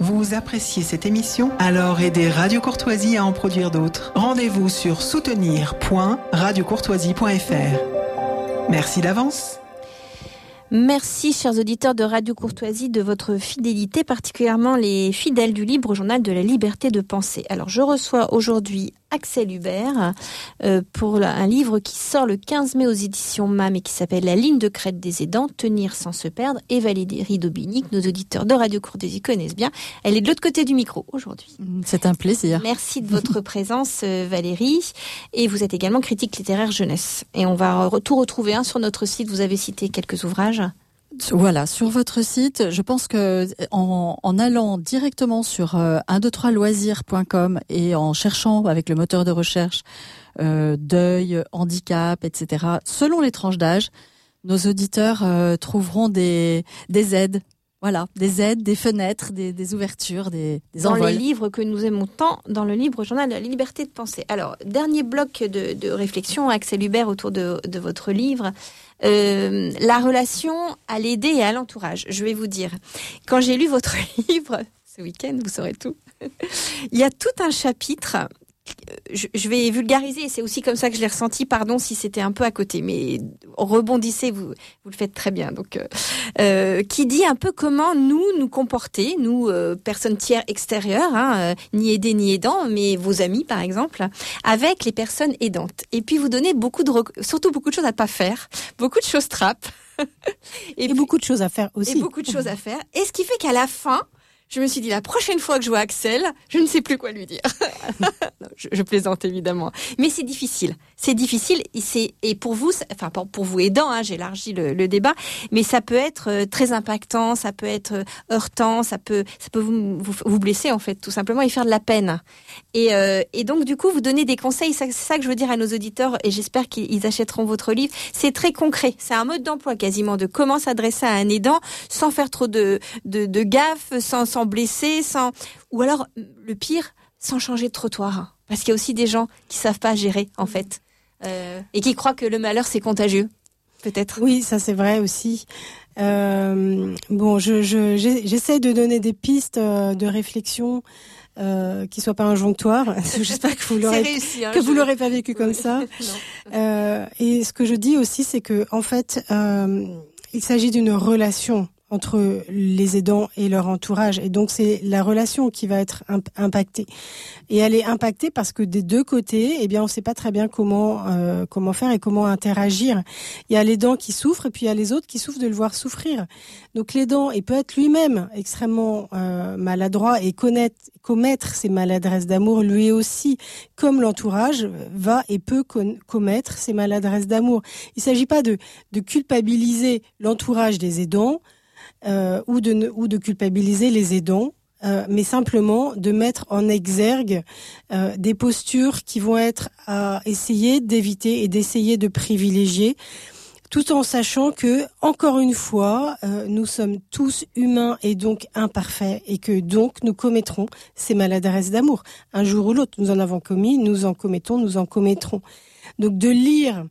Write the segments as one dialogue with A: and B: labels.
A: Vous appréciez cette émission? Alors aidez Radio Courtoisie à en produire d'autres. Rendez-vous sur soutenir.radiocourtoisie.fr. Merci d'avance.
B: Merci, chers auditeurs de Radio Courtoisie, de votre fidélité, particulièrement les fidèles du Libre Journal de la Liberté de Penser. Alors, je reçois aujourd'hui Axel Hubert pour un livre qui sort le 15 mai aux éditions MAM et qui s'appelle La ligne de crête des aidants, tenir sans se perdre. Et Valérie Daubigny, nos auditeurs de Radio Courtoisie connaissent bien. Elle est de l'autre côté du micro aujourd'hui.
C: C'est un plaisir.
B: Merci de votre présence, Valérie. Et vous êtes également critique littéraire jeunesse. Et on va tout retrouver sur notre site. Vous avez cité quelques ouvrages.
C: Voilà, sur votre site, je pense que en allant directement sur 123loisirs.com et en cherchant avec le moteur de recherche deuil, handicap, etc., selon les tranches d'âge, nos auditeurs trouveront des aides. Voilà, des aides, des fenêtres, des ouvertures, des envols.
B: Dans les livres que nous aimons tant, dans le Libre Journal de la Liberté de Penser. Alors, dernier bloc de réflexion, Axel Hubert, autour de votre livre. La relation à l'aider et à l'entourage. Je vais vous dire, quand j'ai lu votre livre, ce week-end, vous saurez tout, il y a tout un chapitre, je vais vulgariser, et c'est aussi comme ça que je l'ai ressenti, pardon si c'était un peu à côté, mais rebondissez, vous le faites très bien, donc qui dit un peu comment nous comporter, nous, personnes tiers extérieures, ni aidés ni aidants, mais vos amis par exemple, avec les personnes aidantes. Et puis vous donnez surtout beaucoup de choses à pas faire, beaucoup de choses trappes.
D: et beaucoup de choses à faire aussi.
B: Et beaucoup de choses à faire. Et ce qui fait qu'à la fin, je me suis dit, la prochaine fois que je vois Axel, je ne sais plus quoi lui dire. Non, je plaisante évidemment. Mais c'est difficile. C'est difficile. Et pour vous, enfin pour vous aidants, j'élargis le débat, mais ça peut être très impactant, ça peut être heurtant, ça peut vous blesser en fait, tout simplement, et faire de la peine. Et donc du coup, vous donnez des conseils. C'est ça que je veux dire à nos auditeurs, et j'espère qu'ils achèteront votre livre. C'est très concret. C'est un mode d'emploi quasiment de comment s'adresser à un aidant sans faire trop de gaffes, sans blesser, ou alors le pire, sans changer de trottoir. Parce qu'il y a aussi des gens qui savent pas gérer en fait, et qui croient que le malheur c'est contagieux. Peut-être.
D: Oui, ça c'est vrai aussi. Bon, j'essaie de donner des pistes de réflexion qui soient pas injonctoires. J'espère que vous l'aurez réussi, vous l'aurez pas vécu comme ça. Et ce que je dis aussi, c'est que en fait, il s'agit d'une relation entre les aidants et leur entourage. Et donc, c'est la relation qui va être impactée. Et elle est impactée parce que des deux côtés, on ne sait pas très bien comment faire et comment interagir. Il y a l'aidant qui souffre et puis il y a les autres qui souffrent de le voir souffrir. Donc, l'aidant, il peut être lui-même extrêmement maladroit et commettre ses maladresses d'amour, lui aussi, comme l'entourage va et peut commettre ses maladresses d'amour. Il ne s'agit pas de culpabiliser l'entourage des aidants, ou de culpabiliser les aidants, mais simplement de mettre en exergue des postures qui vont être à essayer d'éviter et d'essayer de privilégier, tout en sachant que, encore une fois, nous sommes tous humains et donc imparfaits, et que donc nous commettrons ces maladresses d'amour. Un jour ou l'autre, nous en avons commis, nous en commettons, nous en commettrons. Donc de lire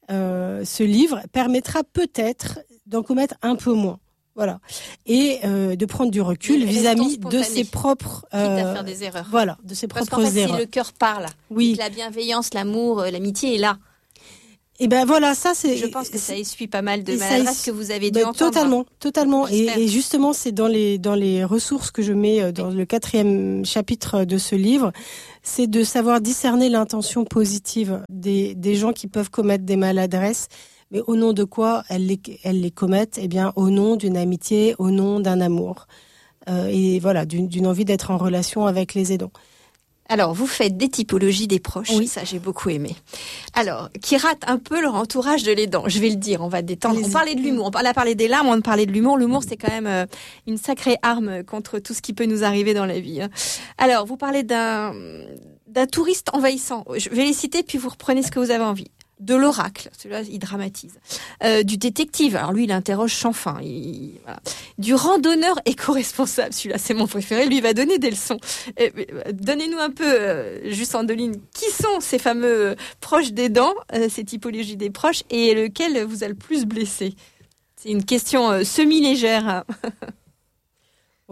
D: ce livre permettra peut-être d'en commettre un peu moins. Voilà. Et de prendre du recul vis-à-vis de ses propres...
B: quitte à faire des erreurs.
D: Voilà, de ses propres
B: erreurs. Parce qu'en fait,
D: erreurs.
B: si le cœur parle,
D: oui.
B: La bienveillance, l'amour, l'amitié est là.
D: Et ben voilà, ça c'est...
B: Je pense que ça essuie pas mal de maladresses que vous avez dû
D: entendre. Totalement. Et justement, c'est dans les ressources que je mets dans le 4e chapitre de ce livre, c'est de savoir discerner l'intention positive des gens qui peuvent commettre des maladresses. Mais au nom de quoi elles les commettent? Au nom d'une amitié, au nom d'un amour. Et voilà, d'une envie d'être en relation avec les aidants.
B: Alors, vous faites des typologies des proches, oui. Ça j'ai beaucoup aimé. Alors, qui ratent un peu leur entourage de l'aidant, je vais le dire, on va détendre. On parlait de l'humour, on a parlé des larmes, on parlait de l'humour. L'humour, c'est quand même une sacrée arme contre tout ce qui peut nous arriver dans la vie. Alors, vous parlez d'un touriste envahissant. Je vais les citer, puis vous reprenez ce que vous avez envie. De l'oracle, celui-là il dramatise. Du détective, alors lui il interroge Chanfin. Voilà. Du randonneur éco-responsable, celui-là c'est mon préféré, lui il va donner des leçons. Donnez-nous un peu, juste en deux lignes, qui sont ces fameux proches d'aidants, ces typologies des proches, et lequel vous a le plus blessé? C'est une question semi-légère.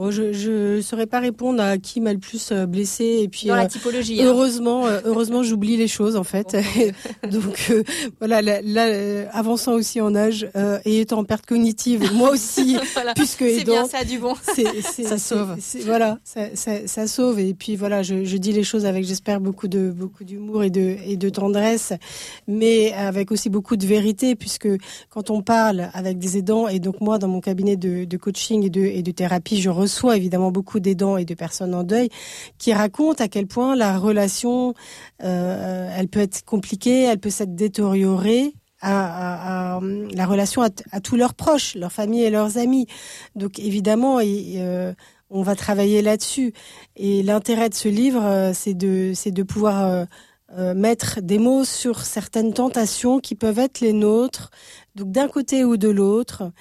D: Je saurais pas répondre à qui m'a le plus blessé et puis
B: dans la typologie.
D: Heureusement, j'oublie les choses en fait. Donc voilà, là, avançant aussi en âge et étant en perte cognitive, moi aussi,
B: voilà.
D: puisque
B: c'est
D: aidant,
B: bien ça du bon.
C: Ça sauve.
D: Voilà, ça sauve. Et puis voilà, je dis les choses avec, j'espère, beaucoup d'humour et de tendresse, mais avec aussi beaucoup de vérité, puisque quand on parle avec des aidants, et donc moi dans mon cabinet de coaching et de thérapie, je reçois évidemment beaucoup d'aidants et de personnes en deuil qui racontent à quel point la relation, elle peut être compliquée, elle peut s'être détériorée. À la relation à tous leurs proches, leurs familles et leurs amis. Donc évidemment, on va travailler là-dessus. Et l'intérêt de ce livre, c'est de pouvoir mettre des mots sur certaines tentations qui peuvent être les nôtres, donc d'un côté ou de l'autre.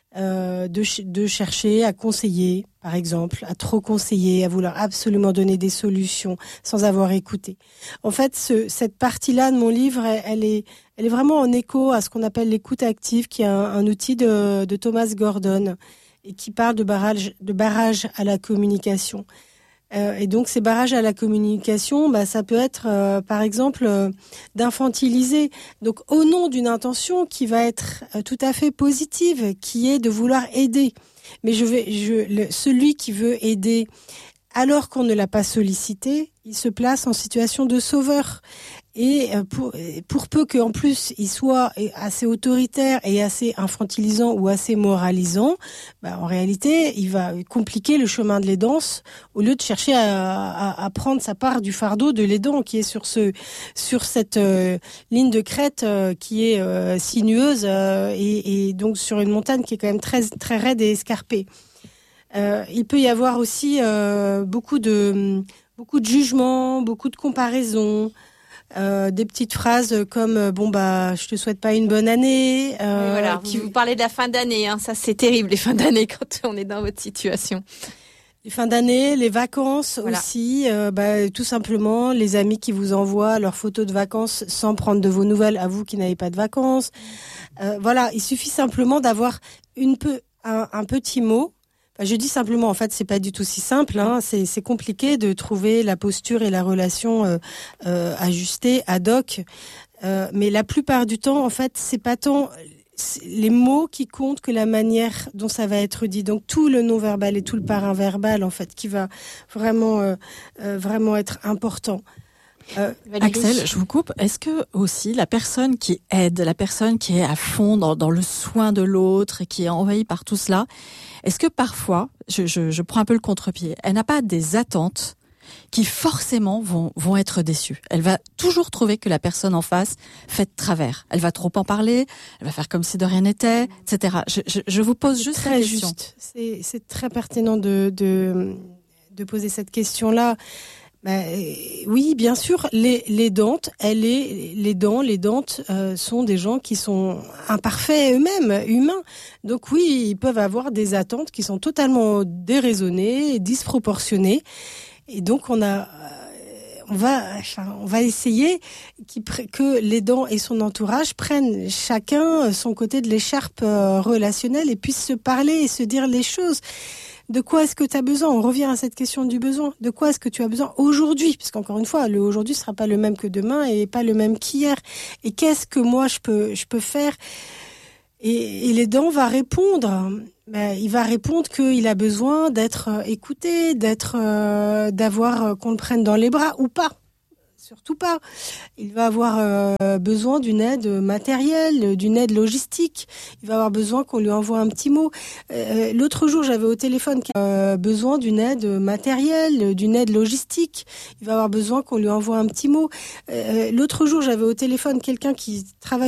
D: De chercher à conseiller, par exemple, à trop conseiller, à vouloir absolument donner des solutions sans avoir écouté. En fait, cette partie-là de mon livre, elle est vraiment en écho à ce qu'on appelle l'écoute active, qui est un outil de Thomas Gordon et qui parle de barrage à la communication. Et donc ces barrages à la communication, ça peut être par exemple d'infantiliser. Donc au nom d'une intention qui va être tout à fait positive, qui est de vouloir aider. Mais celui qui veut aider alors qu'on ne l'a pas sollicité, il se place en situation de sauveur. Et pour peu qu'en plus il soit assez autoritaire et assez infantilisant ou assez moralisant, en réalité il va compliquer le chemin de l'aidance au lieu de chercher à prendre sa part du fardeau de l'aidant qui est sur cette ligne de crête qui est sinueuse et donc sur une montagne qui est quand même très très raide et escarpée. Il peut y avoir aussi beaucoup de jugements, beaucoup de comparaisons. Des petites phrases comme je te souhaite pas une bonne année.
B: Oui, voilà. Vous parlez de la fin d'année, ça c'est terrible les fins d'année quand on est dans votre situation.
D: Les fins d'année, les vacances aussi, tout simplement les amis qui vous envoient leurs photos de vacances sans prendre de vos nouvelles à vous qui n'avez pas de vacances. Il suffit simplement d'avoir un petit mot. Je dis simplement, en fait, c'est pas du tout si simple. C'est compliqué de trouver la posture et la relation ajustée, ad hoc. Mais la plupart du temps, en fait, c'est pas tant les mots qui comptent que la manière dont ça va être dit. Donc tout le non-verbal et tout le paraverbal, en fait, qui va vraiment être important.
C: Axel, je vous coupe. Est-ce que aussi la personne qui aide, la personne qui est à fond dans le soin de l'autre et qui est envahie par tout cela, est-ce que parfois, je prends un peu le contre-pied, elle n'a pas des attentes qui forcément vont être déçues. Elle va toujours trouver que la personne en face fait de travers. Elle va trop en parler, elle va faire comme si de rien n'était, etc. Je vous pose juste la question.
D: C'est très pertinent de poser cette question-là. Oui, bien sûr, les dantes sont des gens qui sont imparfaits eux-mêmes, humains. Donc oui, ils peuvent avoir des attentes qui sont totalement déraisonnées, disproportionnées. Et donc on va essayer que l'aidant et son entourage prennent chacun son côté de l'écharpe relationnelle et puissent se parler et se dire les choses. De quoi est-ce que tu as besoin ? On revient à cette question du besoin. De quoi est-ce que tu as besoin aujourd'hui ? Parce qu'encore une fois, le aujourd'hui sera pas le même que demain et pas le même qu'hier. Et qu'est-ce que moi je peux faire ? Et l'aidant va répondre. Il va répondre qu'il a besoin d'être écouté, d'avoir qu'on le prenne dans les bras ou pas. Surtout pas. Il va avoir besoin d'une aide matérielle, d'une aide logistique. Il va avoir besoin qu'on lui envoie un petit mot. L'autre jour, j'avais au téléphone besoin d'une aide matérielle, d'une aide logistique. Il va avoir besoin qu'on lui envoie un petit mot. L'autre jour, j'avais au téléphone quelqu'un qui travaille